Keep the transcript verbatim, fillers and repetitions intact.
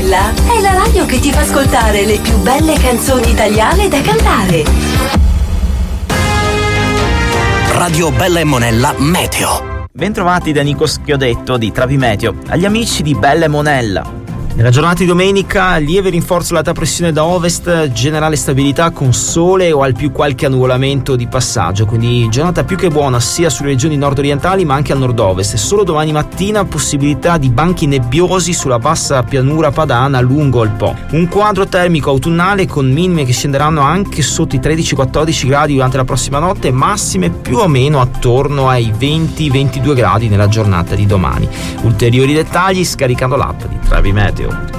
Monella è la radio che ti fa ascoltare le più belle canzoni italiane da cantare. Radio Bella e Monella Meteo. Bentrovati da Nico Schiodetto di Travi Meteo. Agli amici di Bella e Monella. Nella giornata di domenica lieve rinforzo dell'alta pressione da ovest, generale stabilità con sole o al più qualche annuvolamento di passaggio, quindi giornata più che buona sia sulle regioni nord-orientali ma anche al nord-ovest. Solo domani mattina possibilità di banchi nebbiosi sulla bassa pianura padana lungo il Po. Un quadro termico autunnale con minime che scenderanno anche sotto i tredici quattordici gradi durante la prossima notte, massime più o meno attorno ai venti ventidue gradi nella giornata di domani. Ulteriori dettagli scaricando l'app di Travi Meteo.